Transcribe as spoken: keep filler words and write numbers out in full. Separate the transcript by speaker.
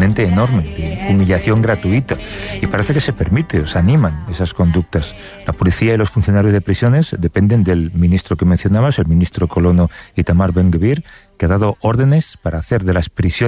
Speaker 1: componente enorme de humillación gratuita. Y parece que se permite, o se animan esas conductas. La policía y los funcionarios de prisiones dependen del ministro que mencionabas, el ministro colono Itamar Ben-Gvir, que ha dado órdenes para hacer de las prisiones